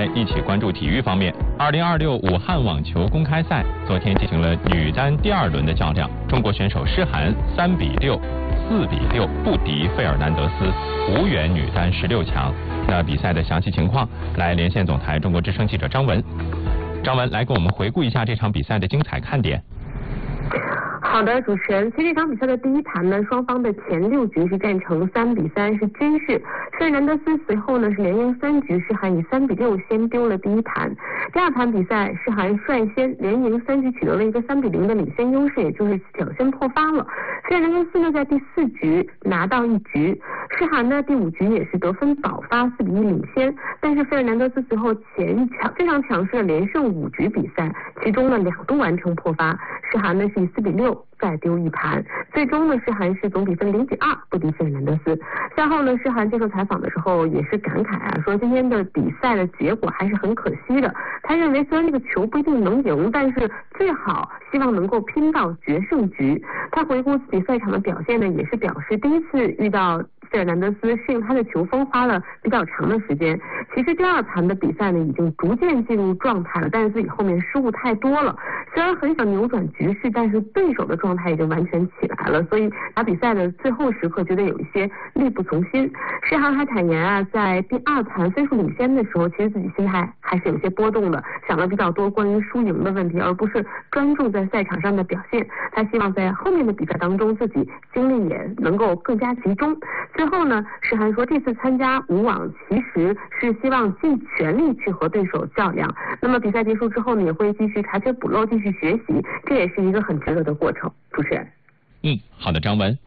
来一起关注体育方面。2026武汉网球公开赛昨天进行了女单第2轮的较量，中国选手施涵3比6、4比6不敌费尔南德斯，无缘女单16强。那比赛的详细情况，来连线总台中国之声记者张文。张文来给我们回顾一下这场比赛的精彩看点。 好的，主持人，其实这场比赛的第一盘呢，双方的前6局是战成3比3是均势，费尔南德斯随后呢是连赢3局，施涵以3比6先丢了第一盘。第2盘比赛，施涵率先连赢3局，取得了一个3比0的领先优势，也就是抢先破发了。费尔南德斯呢在第4局拿到1局，施涵呢第5局也是得分保发4比1领先，但是费尔南德斯随后非常强势的连胜5局比赛，其中呢2度完成破发，施涵呢是以4比6再丢一盘，最终呢施涵是总比分0比2不敌费尔南德斯。赛后呢施涵接受采访的时候也是感慨啊，说今天的比赛的结果还是很可惜的。他认为虽然这个球不一定能赢，但是最好希望能够拼到决胜局。他回顾自己赛场的表现呢，也是表示第一次遇到费尔南德斯适应他的球风花了比较长的时间。其实第2盘的比赛呢已经逐渐进入状态了，但是自己后面失误太多了，虽然很想扭转局势，但是对手的状态已经完全起来了，所以打比赛的最后时刻觉得有一些力不从心。施涵还坦言啊，在第2盘分数领先的时候，其实自己心态还是有些波动的，想了比较多关于输赢的问题，而不是专注在赛场上的表现。他希望在后面的比赛当中自己精力也能够更加集中。最后呢，施涵说这次参加武网其实是希望尽全力去和对手较量，那么比赛结束之后呢，也会继续查缺补漏，继续学习，这也是一个很值得的过程。主持人， 好的，张文。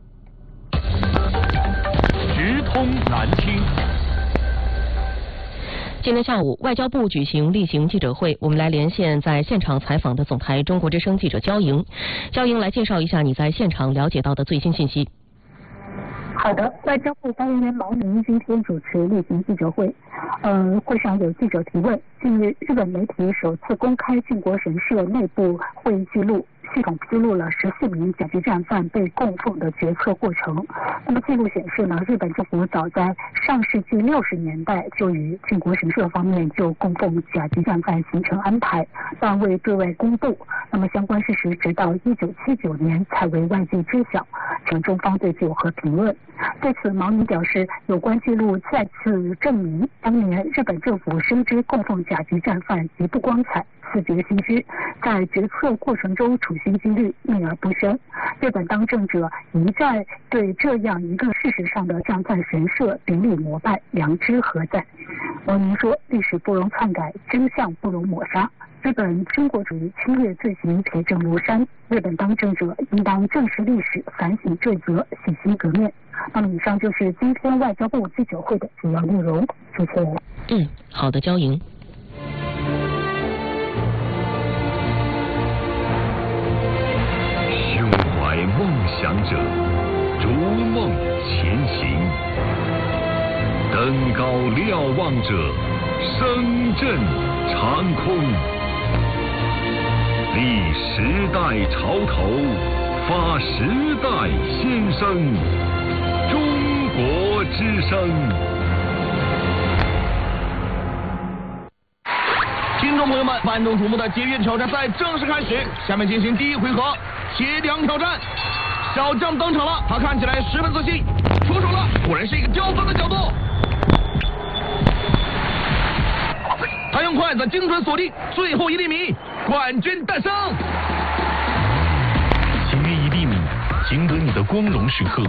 直通南京。 今天下午，外交部举行例行记者会，我们来连线在现场采访的总台中国之声记者焦莹。焦莹，来介绍一下你在现场了解到的最新信息。 好的，外交部发言人毛宁今天主持例行记者会，会上有记者提问，近日日本媒体首次公开靖国神社内部会议记录，系统披露了14名甲级战犯被供奉的决策过程。那么记录显示呢，日本政府早在上世纪60年代就与靖国神社方面就供奉甲级战犯形成安排，但未对外公布。那么相关事实直到1979年才为外界知晓，请中方对此有何评论？对此，毛宁表示，有关记录再次证明，当年日本政府深知供奉甲级战犯极不光彩，自觉心知，在决策过程中处心积虑，秘而不宣。日本当政者一再对这样一个事实上的战犯神社顶礼膜拜，良知何在？毛宁说，历史不容篡改，真相不容抹杀。日本军国主义侵略罪行铁证如山，日本当政者应当正视历史，反省罪责，洗心革面。那么以上就是今天外交部记者会的主要内容。主持人。 好的，焦莹。 胸怀梦想者，逐梦前行；登高瞭望者，声震长空。立时代潮头，发时代先声。中国之声。听众朋友们，万众瞩目的捷运挑战赛正式开始，下面进行第1回合铁梁挑战。小将登场了，他看起来十分自信，出手了，果然是一个刁钻的角度。他用筷子精准锁定最后1厘米，冠军诞生。仅约1厘米，赢得你的光荣时刻。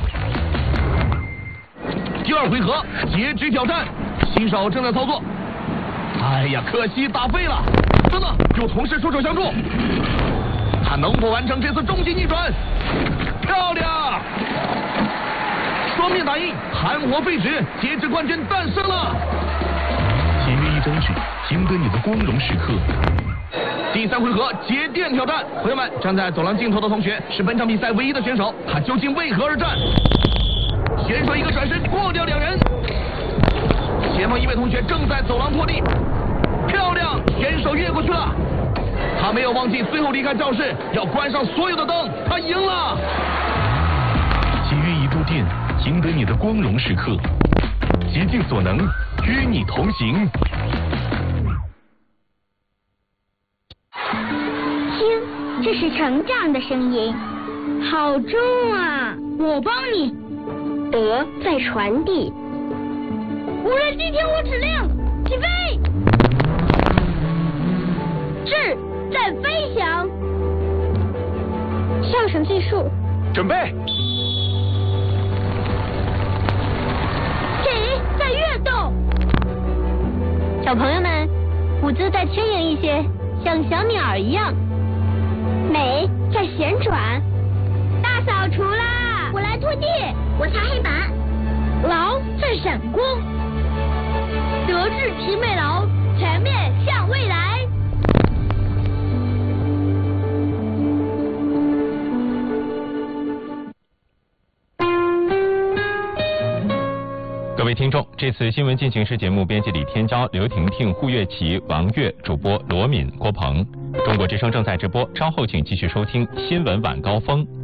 第2回合截肢挑战，新手正在操作。哎呀，可惜打废了！等等，有同事出手相助，他能否完成这次终极逆转？漂亮！双面打印，含火废纸，截肢冠军诞生了。节约1张纸，赢得你的光荣时刻。第3回合节电挑战，朋友们，站在走廊尽头的同学是本场比赛唯一的选手，他究竟为何而战？选手一个转身过掉2人，前方1位同学正在走廊破地，漂亮，选手越过去了。他没有忘记最后离开教室要关上所有的灯，他赢了。节约1度电，赢得你的光荣时刻，竭尽所能与你同行。 这是成长的声音。好重啊！我帮你。 德在传递。 无人机听我指令，起飞。智在飞翔。上升技术。 准备。 体在跃动。小朋友们，舞姿再轻盈一些，像小鸟一样。美在旋转。大扫除啦！我来拖地，我擦黑板。劳在闪光。德智体美劳，全面向未来。 各位听众，这次新闻进行时节目编辑李天骄、刘婷婷、胡月琪、王悦，主播罗敏、郭鹏。中国之声正在直播，稍后请继续收听新闻晚高峰。